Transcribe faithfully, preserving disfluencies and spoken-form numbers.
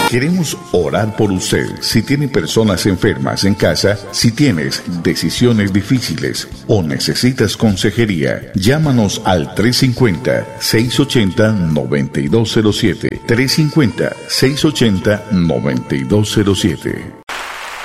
Queremos orar por usted. Si tiene personas enfermas en casa, si tienes decisiones difíciles o necesitas consejería, llámanos al tres cinco cero, seis ocho cero, nueve dos cero siete. tres cinco cero, seis ocho cero, nueve dos cero siete.